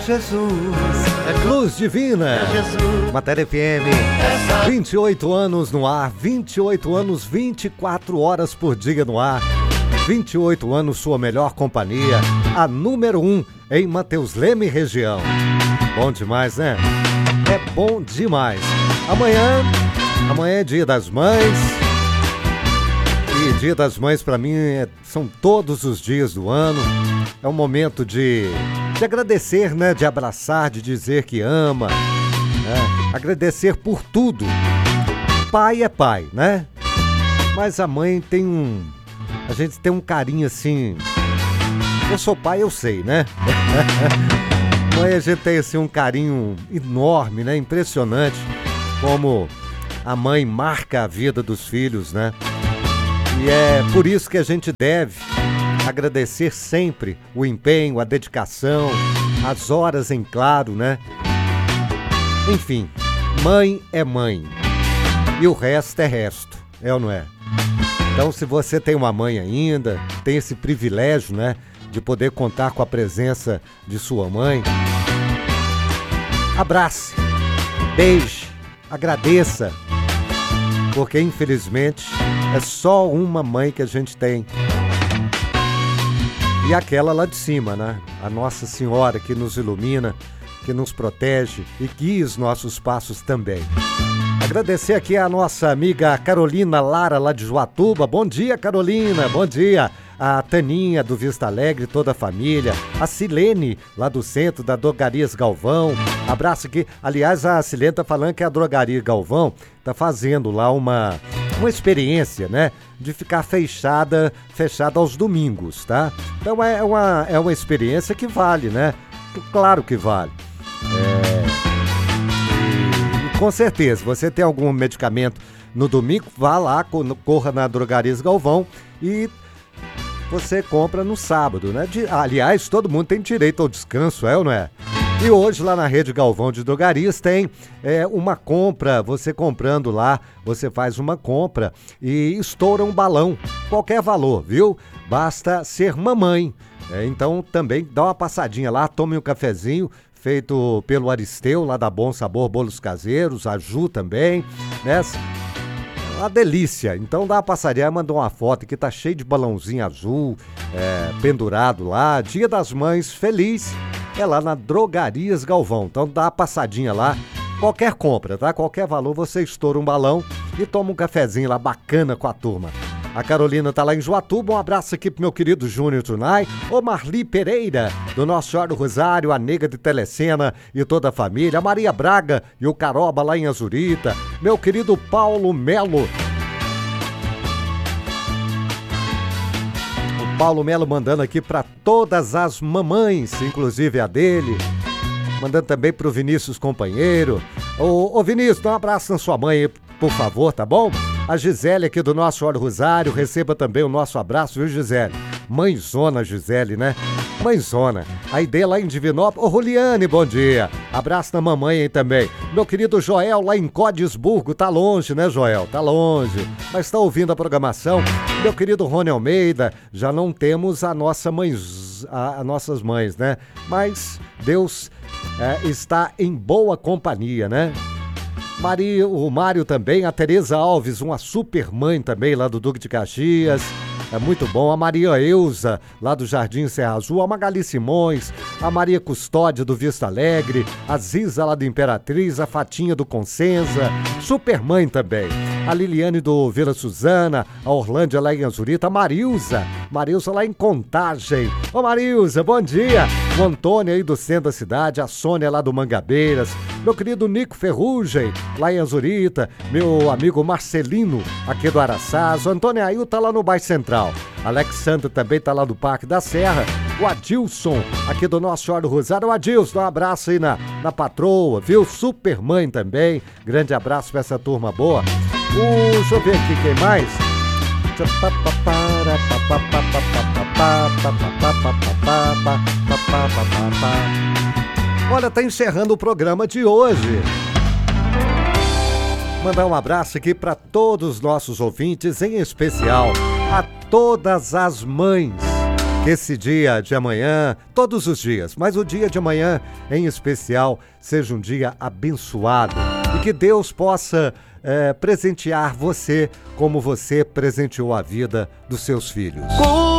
Jesus, Luz Divina, Matéria FM, 28 anos no ar, 28 anos, 24 horas por dia no ar, 28 anos, sua melhor companhia, a número 1 em Mateus Leme região. Bom demais, né? É bom demais. Amanhã é Dia das Mães, e Dia das Mães para mim são todos os dias do ano, é um momento de agradecer, né? De abraçar, de dizer que ama, né? Agradecer por tudo. Pai é pai, né? Mas a mãe a gente tem um carinho assim. Eu sou pai, eu sei, né? Mãe, a gente tem assim um carinho enorme, né? Impressionante como a mãe marca a vida dos filhos, né? E é por isso que a gente deve agradecer sempre o empenho, a dedicação, as horas em claro, né? Enfim, mãe é mãe e o resto é resto, é ou não é? Então, se você tem uma mãe ainda, tem esse privilégio, né, de poder contar com a presença de sua mãe, abrace, beije, agradeça, porque infelizmente é só uma mãe que a gente tem. E aquela lá de cima, né? A Nossa Senhora que nos ilumina, que nos protege e guia os nossos passos também. Agradecer aqui a nossa amiga Carolina Lara, lá de Joatuba. Bom dia, Carolina. Bom dia. A Taninha, do Vista Alegre, toda a família. A Silene, lá do centro da Drogarias Galvão. Abraço aqui. Aliás, a Silene tá falando que a Drogaria Galvão tá fazendo lá uma experiência, né? De ficar fechada aos domingos, tá? Então é uma experiência que vale, né? Claro que vale. E com certeza, você tem algum medicamento no domingo, vá lá, corra na Drogarias Galvão e você compra no sábado, né? Aliás, todo mundo tem direito ao descanso, é ou não é? E hoje lá na Rede Galvão de Drogarias tem uma compra, você comprando lá, você faz uma compra e estoura um balão, qualquer valor, viu? Basta ser mamãe. Então também dá uma passadinha lá, tome um cafezinho feito pelo Aristeu, lá da Bom Sabor Bolos Caseiros, a Ju também, né? Uma delícia. Então dá uma passadinha, mandou uma foto que tá cheio de balãozinho azul, pendurado lá, Dia das Mães, feliz. É lá na Drogarias Galvão, então dá uma passadinha lá, qualquer compra, tá? Qualquer valor, você estoura um balão e toma um cafezinho lá bacana com a turma. A Carolina tá lá em Joatuba, um abraço aqui pro meu querido Júnior Tunay, o Marli Pereira, do Nosso Senhora do Rosário, a Nega de Telecena e toda a família, a Maria Braga e o Caroba lá em Azurita, meu querido Paulo Melo. Paulo Melo mandando aqui para todas as mamães, inclusive a dele. Mandando também pro Vinícius companheiro. Ô Vinícius, dá um abraço na sua mãe aí, por favor, tá bom? A Gisele aqui do Nosso Senhora do Rosário, receba também o nosso abraço, viu, Gisele? Mãezona, Gisele, né? Mãezona. A ideia lá em Divinópolis. Ô, Roliane, bom dia. Abraço na mamãe aí também. Meu querido Joel lá em Codesburgo. Tá longe, né, Joel? Tá longe. Mas tá ouvindo a programação. Meu querido Rony Almeida, já não temos as nossas mães, né? Mas Deus está em boa companhia, né? O Mário também, a Tereza Alves, uma super mãe também lá do Duque de Caxias. É muito bom. A Maria Euza, lá do Jardim Serra Azul. A Magali Simões, a Maria Custódia do Vista Alegre, a Ziza lá do Imperatriz, a Fatinha do Consenza, Supermãe também. A Liliane do Vila Suzana, a Orlândia lá em Azurita, a Marilza lá em Contagem. Ô Marilza, bom dia. O Antônio aí do centro da cidade, a Sônia lá do Mangabeiras, meu querido Nico Ferrugem, lá em Azurita, meu amigo Marcelino, aqui do Araçás, o Antônio Ail tá lá no Bairro Central, Alexandre também tá lá do Parque da Serra, o Adilson, aqui do Nosso Senhora do Rosário, o Adilson, um abraço aí na patroa, viu? Supermãe também, grande abraço pra essa turma boa. Deixa eu ver aqui quem mais. Olha, tá encerrando o programa de hoje. Mandar um abraço aqui para todos os nossos ouvintes, em especial a todas as mães Que esse dia de amanhã, todos os dias, mas o dia de amanhã em especial, seja um dia abençoado e que Deus possa presentear você como você presenteou a vida dos seus filhos.